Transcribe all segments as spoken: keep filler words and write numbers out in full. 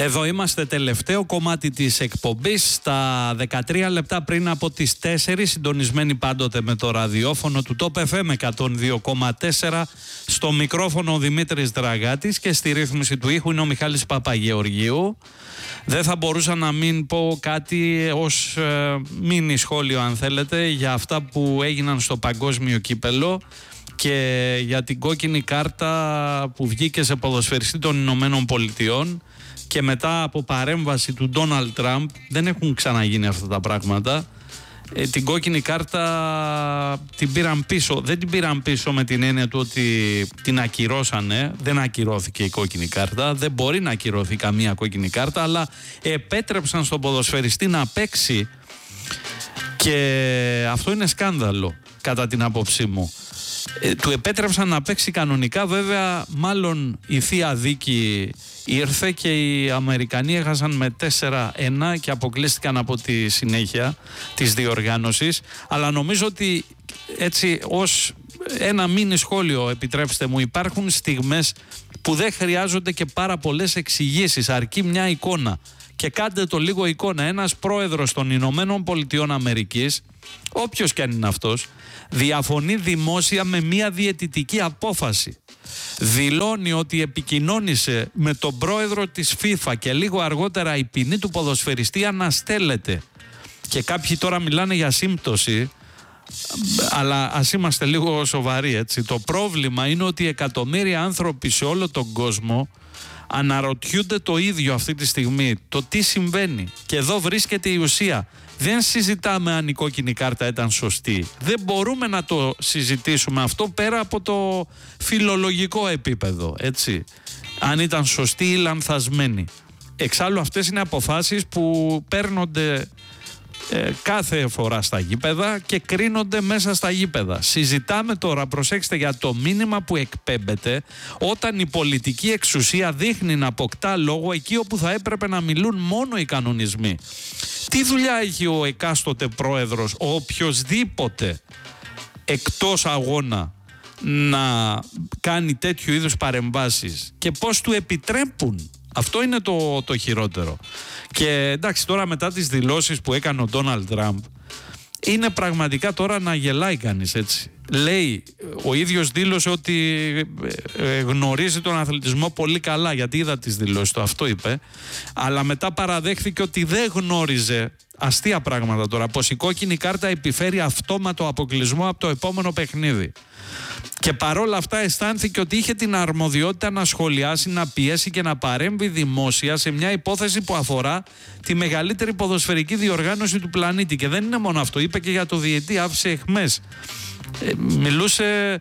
Εδώ είμαστε, τελευταίο κομμάτι της εκπομπής, στα δεκατρία λεπτά πριν από τις τέσσερις, συντονισμένοι πάντοτε με το ραδιόφωνο του Top εφ εμ εκατόν δύο κόμμα τέσσερα. Στο μικρόφωνο ο Δημήτρης Δραγάτης και στη ρύθμιση του ήχου είναι ο Μιχάλης Παπαγεωργίου. Δεν θα μπορούσα να μην πω κάτι ως ε, μίνι σχόλιο, αν θέλετε, για αυτά που έγιναν στο παγκόσμιο κύπελο και για την κόκκινη κάρτα που βγήκε σε ποδοσφαιριστή των Ηνωμένων Πολιτειών και μετά από παρέμβαση του Ντόναλντ Τραμπ. Δεν έχουν ξαναγίνει αυτά τα πράγματα. Ε, την κόκκινη κάρτα την πήραν πίσω. Δεν την πήραν πίσω με την έννοια του ότι την ακυρώσανε. Δεν ακυρώθηκε η κόκκινη κάρτα. Δεν μπορεί να ακυρωθεί καμία κόκκινη κάρτα, αλλά επέτρεψαν στον ποδοσφαιριστή να παίξει και αυτό είναι σκάνδαλο κατά την άποψή μου. Ε, του επέτρεψαν να παίξει κανονικά. Βέβαια μάλλον η θεία δίκη ήρθε και οι Αμερικανοί έχασαν με τέσσερα ένα και αποκλείστηκαν από τη συνέχεια της διοργάνωσης. Αλλά νομίζω ότι έτσι ως ένα μίνι σχόλιο, επιτρέψτε μου, υπάρχουν στιγμές που δεν χρειάζονται και πάρα πολλές εξηγήσεις, αρκεί μια εικόνα. Και κάντε το λίγο εικόνα. Ένας πρόεδρος των Ηνωμένων Πολιτειών Αμερικής, όποιος και αν είναι αυτός, διαφωνεί δημόσια με μια διαιτητική απόφαση. Δηλώνει ότι επικοινώνησε με τον πρόεδρο της FIFA και λίγο αργότερα η ποινή του ποδοσφαιριστή αναστέλλεται. Και κάποιοι τώρα μιλάνε για σύμπτωση, αλλά ας είμαστε λίγο σοβαροί, έτσι. Το πρόβλημα είναι ότι εκατομμύρια άνθρωποι σε όλο τον κόσμο αναρωτιούνται το ίδιο αυτή τη στιγμή, το τι συμβαίνει. Και εδώ βρίσκεται η ουσία. Δεν συζητάμε αν η κόκκινη κάρτα ήταν σωστή. Δεν μπορούμε να το συζητήσουμε αυτό πέρα από το φιλολογικό επίπεδο, έτσι. Αν ήταν σωστή ή λανθασμένη. Εξάλλου αυτές είναι αποφάσεις που παίρνονται ε, κάθε φορά στα γήπεδα και κρίνονται μέσα στα γήπεδα. Συζητάμε τώρα, προσέξτε, για το μήνυμα που εκπέμπεται όταν η πολιτική εξουσία δείχνει να αποκτά λόγο εκεί όπου θα έπρεπε να μιλούν μόνο οι κανονισμοί. Τι δουλειά έχει ο εκάστοτε πρόεδρος, ο οποιοσδήποτε εκτός αγώνα, να κάνει τέτοιου είδους παρεμβάσεις και πώς του επιτρέπουν? Αυτό είναι το, το χειρότερο. Και εντάξει, τώρα μετά τις δηλώσεις που έκανε ο Ντόναλντ Τραμπ, είναι πραγματικά τώρα να γελάει κανείς, έτσι. Λέει, ο ίδιος δήλωσε ότι ε, γνωρίζει τον αθλητισμό πολύ καλά, γιατί είδα τις δηλώσεις του, αυτό είπε, αλλά μετά παραδέχθηκε ότι δεν γνώριζε, αστεία πράγματα τώρα, πως η κόκκινη κάρτα επιφέρει αυτόματο αποκλεισμό από το επόμενο παιχνίδι. Και παρόλα αυτά αισθάνθηκε ότι είχε την αρμοδιότητα να σχολιάσει, να πιέσει και να παρέμβει δημόσια σε μια υπόθεση που αφορά τη μεγαλύτερη ποδοσφαιρική διοργάνωση του πλανήτη. Και δεν είναι μόνο αυτό, είπε και για το διαιτή, άφησε αιχμές. Ε, μιλούσε,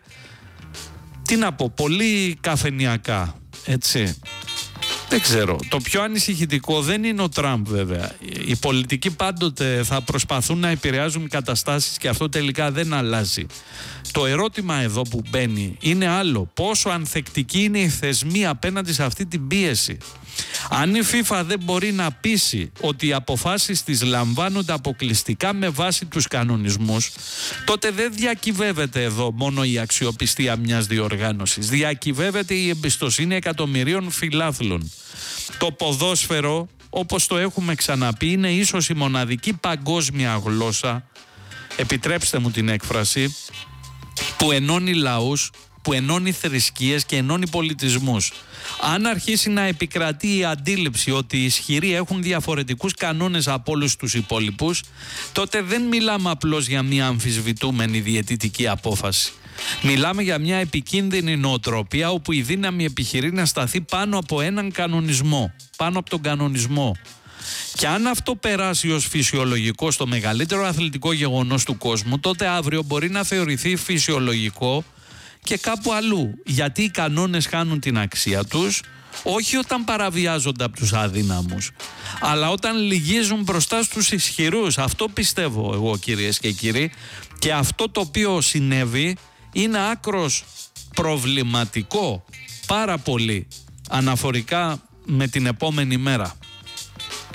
τι να πω, πολύ καφενιακά, έτσι. Δεν ξέρω. Το πιο ανησυχητικό δεν είναι ο Τραμπ, βέβαια. Οι πολιτικοί πάντοτε θα προσπαθούν να επηρεάζουν καταστάσεις και αυτό τελικά δεν αλλάζει. Το ερώτημα εδώ που μπαίνει είναι άλλο. Πόσο ανθεκτική είναι η θεσμή απέναντι σε αυτή την πίεση? Αν η FIFA δεν μπορεί να πείσει ότι οι αποφάσεις της λαμβάνονται αποκλειστικά με βάση τους κανονισμούς, τότε δεν διακυβεύεται εδώ μόνο η αξιοπιστία μιας διοργάνωσης. Διακυβεύεται η εμπιστοσύνη εκατομμυρίων φιλάθλων. Το ποδόσφαιρο, όπως το έχουμε ξαναπεί, είναι ίσως η μοναδική παγκόσμια γλώσσα, επιτρέψτε μου την έκφραση, που ενώνει λαούς, που ενώνει θρησκείες και ενώνει πολιτισμούς. Αν αρχίσει να επικρατεί η αντίληψη ότι οι ισχυροί έχουν διαφορετικούς κανόνες από όλους τους υπόλοιπους, τότε δεν μιλάμε απλώς για μια αμφισβητούμενη διαιτητική απόφαση. Μιλάμε για μια επικίνδυνη νοοτροπία όπου η δύναμη επιχειρεί να σταθεί πάνω από έναν κανονισμό, πάνω από τον κανονισμό. Και αν αυτό περάσει ως φυσιολογικό στο μεγαλύτερο αθλητικό γεγονός του κόσμου, τότε αύριο μπορεί να θεωρηθεί φυσιολογικό και κάπου αλλού. Γιατί οι κανόνες χάνουν την αξία τους, όχι όταν παραβιάζονται από τους αδύναμους, αλλά όταν λυγίζουν μπροστά στους ισχυρούς. Αυτό πιστεύω εγώ, κυρίες και κύριοι, και αυτό το οποίο συνέβη είναι άκρος προβληματικό, πάρα πολύ, αναφορικά με την επόμενη μέρα.